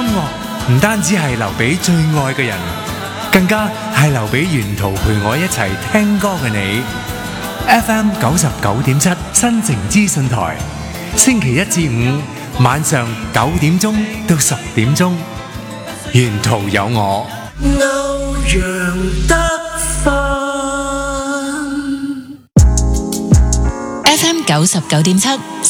樂唔單止係留俾最愛嘅人，更加係留俾沿途陪我一齊聽歌嘅你。FM 99.7新城資訊台，星期一至五晚上9點鐘到10點鐘，沿途有我。歐陽德芬 FM 99.7